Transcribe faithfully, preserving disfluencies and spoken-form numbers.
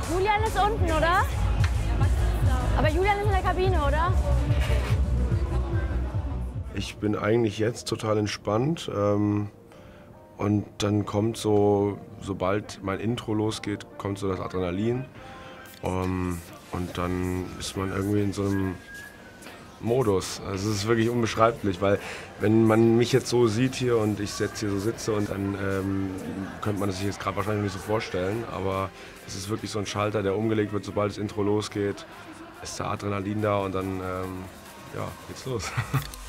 Julian ist unten, oder? Aber Julian ist in der Kabine, oder? Ich bin eigentlich jetzt total entspannt. Ähm, und dann kommt so, sobald mein Intro losgeht, kommt so das Adrenalin. Um, und dann ist man irgendwie in so einem Modus. Also es ist wirklich unbeschreiblich, weil wenn man mich jetzt so sieht hier und ich jetzt hier so sitze und dann ähm, könnte man das sich jetzt gerade wahrscheinlich nicht so vorstellen, aber es ist wirklich so ein Schalter, der umgelegt wird, sobald das Intro losgeht, ist der Adrenalin da und dann ähm, ja, geht's los.